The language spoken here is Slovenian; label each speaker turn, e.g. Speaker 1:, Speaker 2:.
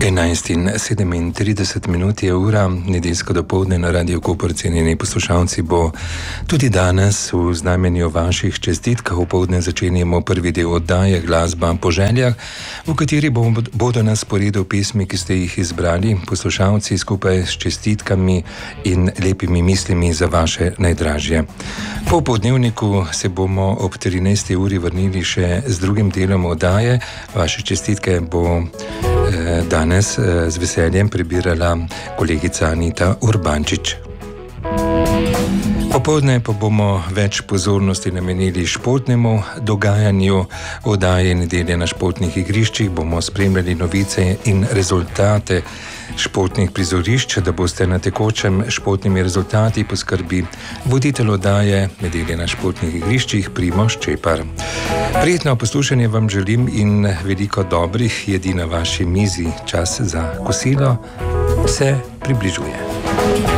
Speaker 1: 11:37 je ura, nedeljsko dopoldne na Radiu Koper. Cenjeni poslušalci, bo tudi danes v znamenju vaših čestitkah opoldne začenjamo prvi del oddaje Glasba po željah, v kateri bodo na sporedu pesmi, ki ste jih izbrali, poslušalci, skupaj s čestitkami in lepimi mislimi za vaše najdražje. Po poldnevniku se bomo ob 13. uri vrnili še z drugim delom oddaje. Vaše čestitke bo danes z veseljem prebirala kolegica Anita Urbančič. Popoldne pa bomo več pozornosti namenili športnemu dogajanju. Oddaje Nedelje na športnih igriščih bomo spremljali novice in rezultate športnih prizorišč, da boste na tekočem športnimi rezultati poskrbi voditelj oddaje Nedelje na športnih igriščih Primož Čepar. Prijetno poslušanje vam želim in veliko dobrih jedi na vaši mizi. Čas za kosilo se približuje.